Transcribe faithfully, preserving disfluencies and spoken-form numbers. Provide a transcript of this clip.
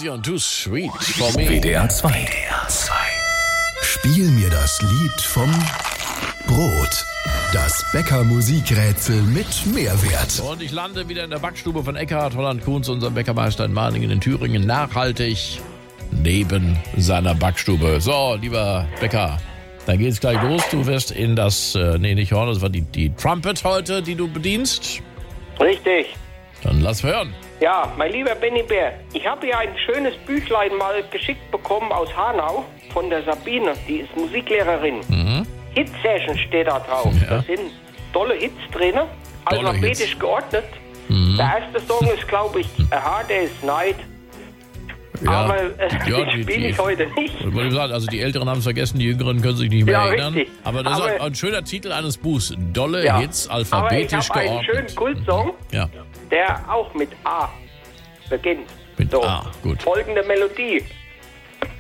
Easy on Too Sweet for me. W D R zwei. Spiel mir das Lied vom Brot. Das Bäcker-Musikrätsel mit Mehrwert. Und ich lande wieder in der Backstube von Eckhard Holland-Kunz, unserem Bäckermeister in Mahningen in Thüringen, nachhaltig neben seiner Backstube. So, lieber Bäcker, dann geht's gleich los. Du wirst in das, äh, nee, nicht Horn, das war die, die Trumpet heute, die du bedienst. Richtig. Dann lass hören. Ja, mein lieber Benny Bär, ich habe ja ein schönes Büchlein mal geschickt bekommen aus Hanau von der Sabine, die ist Musiklehrerin. Mhm. Hit-Session steht da drauf. Ja. Da sind tolle Hits drin, Tolle alphabetisch Hits. geordnet. Mhm. Der erste Song ist, glaube ich, A Hard Day's Night. Ja, Aber äh, ja, den die- spiele ich die- heute nicht. Ich wollte sagen, also die Älteren haben es vergessen, die Jüngeren können sich nicht mehr Ja, erinnern. richtig. Aber das ist Aber- auch ein schöner Titel eines Buchs. Dolle Ja. Hits, Aber ich alphabetisch habe einen geordnet. schönen Kultsong, Ja. der auch mit A beginnt. Mit A, gut. Folgende Melodie.